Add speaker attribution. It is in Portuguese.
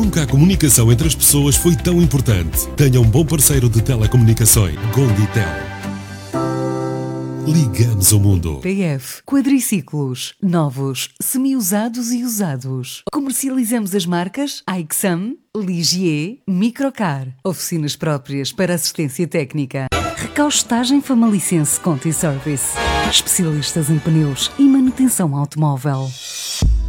Speaker 1: Nunca a comunicação entre as pessoas foi tão importante. Tenha um bom parceiro de telecomunicações. Golditel. Ligamos o mundo.
Speaker 2: PF Quadriciclos. Novos, semi-usados e usados. Comercializamos as marcas Aixam, Ligier, Microcar. Oficinas próprias para assistência técnica. Recaustagem Famalicense Conti Service. Especialistas em pneus e manutenção automóvel.